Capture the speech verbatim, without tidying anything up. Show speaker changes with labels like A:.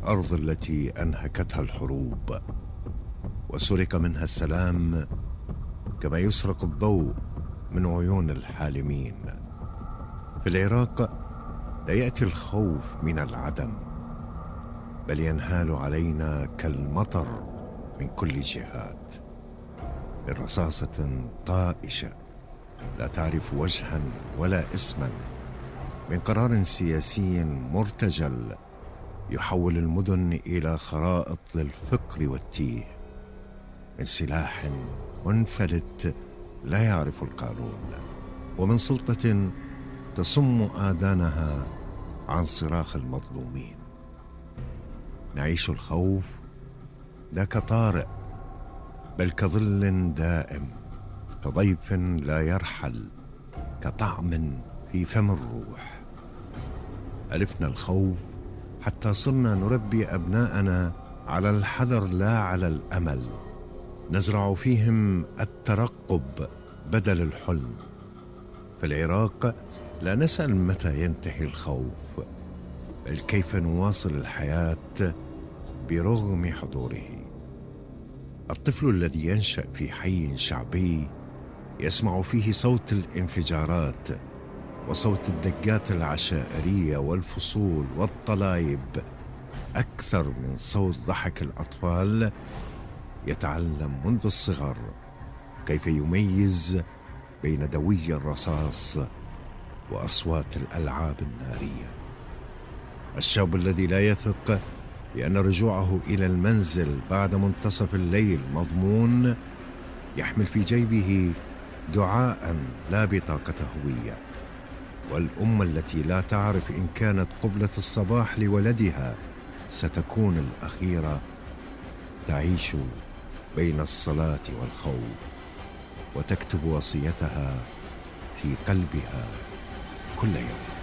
A: الأرض التي أنهكتها الحروب وسرق منها السلام كما يسرق الضوء من عيون الحالمين. في العراق لا يأتي الخوف من العدم، بل ينهال علينا كالمطر من كل جهات، من رصاصة طائشة لا تعرف وجها ولا اسما، من قرار سياسي مرتجل يحول المدن إلى خرائط للفقر والتيه، من سلاح منفلت لا يعرف القانون، ومن سلطة تصم آذانها عن صراخ المظلومين. نعيش الخوف لا كطارئ، بل كظل دائم، كضيف لا يرحل، كطعم في فم الروح. ألفنا الخوف حتى صرنا نربي أبناءنا على الحذر لا على الأمل، نزرع فيهم الترقب بدل الحلم. في العراق لا نسأل متى ينتهي الخوف، بل كيف نواصل الحياة برغم حضوره. الطفل الذي ينشأ في حي شعبي يسمع فيه صوت الانفجارات وصوت الدقات العشائرية والفصول والطلايب أكثر من صوت ضحك الأطفال. يتعلم منذ الصغر كيف يميز بين دوي الرصاص وأصوات الألعاب النارية. الشاب الذي لا يثق بأن رجوعه إلى المنزل بعد منتصف الليل مضمون يحمل في جيبه دعاء لا بطاقة هوية. والأم التي لا تعرف إن كانت قبلة الصباح لولدها ستكون الأخيرة تعيش بين الصلاة والخوف، وتكتب وصيتها في قلبها كل يوم.